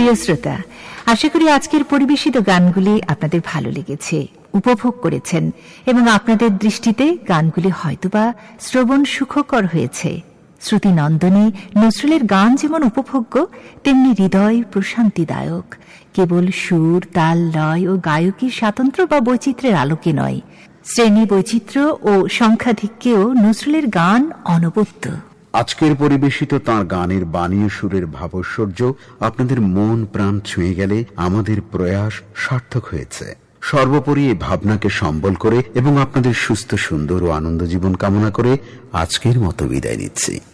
প্রিয় শ্রোতা, আশা করি আজকের পরিবেশিত গানগুলি আপনাদের ভালো লেগেছে, উপভোগ করেছেন এবং আপনাদের দৃষ্টিতে গানগুলি হয়তোবা শ্রবণ সুখকর হয়েছে। শ্রুতি নন্দনে নজরুলের গান যেমন উপভোগ্য, তেমনি হৃদয় প্রশান্তিদায়ক। কেবল সুর, তাল, লয় ও গায়কীর স্বাতন্ত্র্য বা বৈচিত্র্যের আলোকে নয়, শ্রেণী বৈচিত্র্য ও সংখ্যাধিক্যেও নজরুলের গান অনবদ্য। আজকের পরিবেশিত তাঁর গানের বাণী ও সুরের ভাবৈশ্বর্য আপনাদের মন প্রাণ ছুঁয়ে গেলে আমাদের প্রয়াস সার্থক হয়েছে। সর্বোপরি এই ভাবনাকে সম্বল করে এবং আপনাদের সুস্থ, সুন্দর ও আনন্দ জীবন কামনা করে আজকের মতো বিদায় নিচ্ছি।